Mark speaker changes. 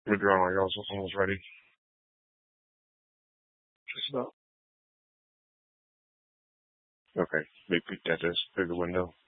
Speaker 1: Withdrawn, like also almost ready. Just about. Okay. Big peek at this bigger window.